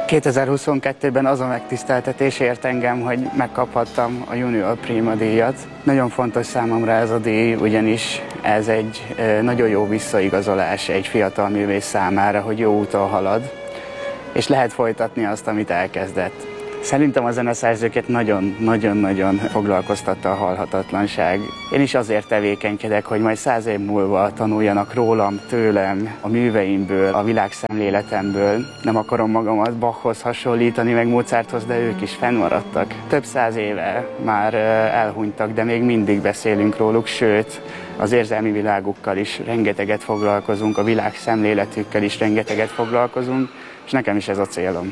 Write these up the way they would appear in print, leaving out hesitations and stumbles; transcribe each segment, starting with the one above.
2022-ben az a megtiszteltetés ért engem, hogy megkaphattam a Junior Prima díjat. Nagyon fontos számomra ez a díj, ugyanis ez egy nagyon jó visszaigazolás egy fiatal művész számára, hogy jó úton halad, és lehet folytatni azt, amit elkezdett. Szerintem a zeneszerzőket nagyon-nagyon foglalkoztatta a halhatatlanság. Én is azért tevékenykedek, hogy majd 100 év múlva tanuljanak rólam, tőlem, a műveimből, a világszemléletemből. Nem akarom magamat Bachhoz hasonlítani, meg Mozarthoz, de ők is fennmaradtak. Több 100 éve már elhunytak, de még mindig beszélünk róluk, sőt, az érzelmi világukkal is rengeteget foglalkozunk, a világszemléletükkel is rengeteget foglalkozunk, és nekem is ez a célom.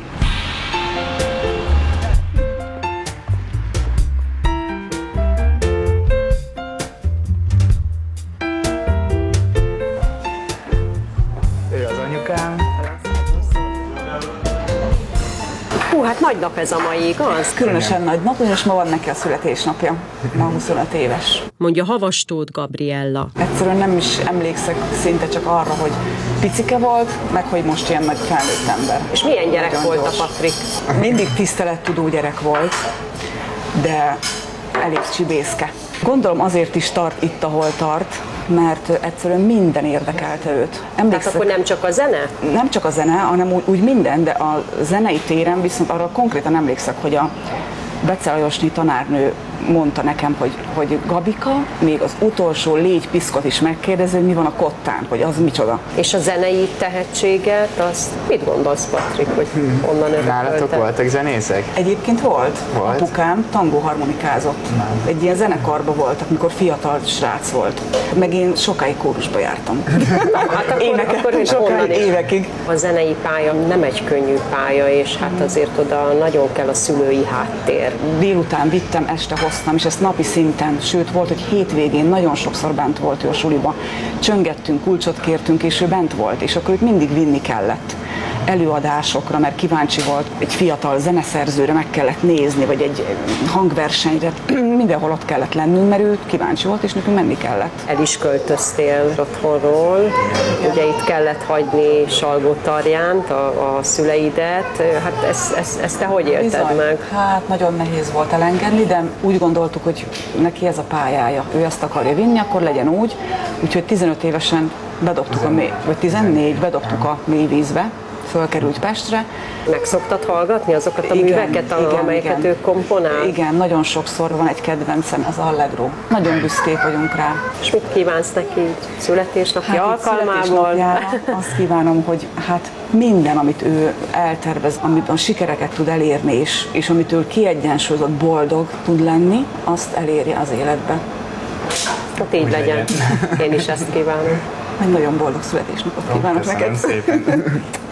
Hát nagy nap ez a mai, igaz? Különösen nagy nap, és ma van neki a születésnapja. Ma 25 éves. Mondja Havas-Tóth Gabriella. Egyszerűen nem is emlékszek szinte csak arra, hogy picike volt, meg hogy most ilyen nagy felnőtt ember. És milyen gyerek nagyon volt gyors. A Patrik? Mindig tisztelettudó gyerek volt, de elég csibészke. Gondolom azért is tart itt, ahol tart, mert egyszerűen minden érdekelte őt. Tehát akkor nem csak a zene? Nem csak a zene, hanem úgy minden, de a zenei téren viszont arra konkrétan emlékszek, hogy a Bece Lajosné tanárnő mondta nekem, hogy Gabika, még az utolsó légypiszkot is megkérdezi, hogy mi van a kottán, hogy az micsoda. És a zenei tehetséget, azt mit gondolsz, Patrik, hogy onnan örökölte? Nálatok voltak zenészek? Egyébként volt. Apukám tangóharmonikázott. Egy ilyen zenekarban voltak, mikor fiatal srác volt. Meg én sokáig kórusba jártam. Hát énekeltem sokáig, évekig. A zenei pálya nem egy könnyű pálya, és hát azért oda nagyon kell a szülői háttér. Délután vittem, este hoztam, és ezt napi szinten, sőt volt, hogy hétvégén nagyon sokszor bent volt ő a suliba. Csöngettünk, kulcsot kértünk, és ő bent volt, és akkor őt mindig vinni kellett előadásokra, mert kíváncsi volt, egy fiatal zeneszerzőre meg kellett nézni, vagy egy hangversenyre, mindenhol ott kellett lennünk, mert ő kíváncsi volt, és nekünk menni kellett. El is költöztél otthonról, ugye itt kellett hagyni Salgótarjánt, a szüleidet, hát ezt te hogy élted Bizony. meg? Hát nagyon nehéz volt elengedni, de úgy gondoltuk, hogy neki ez a pályája, ő ezt akarja vinni, akkor legyen úgy, úgyhogy 15 évesen bedobtuk vagy 14, bedobtuk a mélyvízbe, fölkerült Pestre. Meg szoktad hallgatni azokat a műveket, amelyeket ő komponál? Igen, nagyon sokszor van egy kedvencem, az Allegro. Nagyon büszkék vagyunk rá. És mit kívánsz neki születésnapja alkalmából? Azt kívánom, hogy hát minden, amit ő eltervez, amiben sikereket tud elérni, és amitől kiegyensúlyozott, boldog tud lenni, azt elérje az életbe. Hát így legyen. Én is ezt kívánom. Egy nagyon boldog születésnapot kívánok neked. Köszönöm szépen.